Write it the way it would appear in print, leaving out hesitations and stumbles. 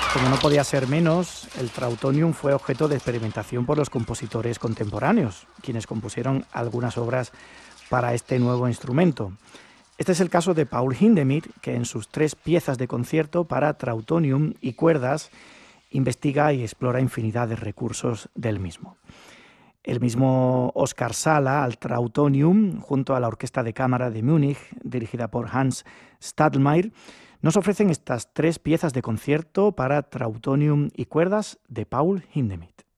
Como no podía ser menos, el trautonium fue objeto de experimentación por los compositores contemporáneos, quienes compusieron algunas obras para este nuevo instrumento. Este es el caso de Paul Hindemith, que en sus 3 piezas de concierto para trautonium y cuerdas investiga y explora infinidad de recursos del mismo. El mismo Oskar Sala al trautonium, junto a la Orquesta de Cámara de Múnich, dirigida por Hans Stadelmeier, nos ofrecen estas 3 piezas de concierto para trautonium y cuerdas de Paul Hindemith.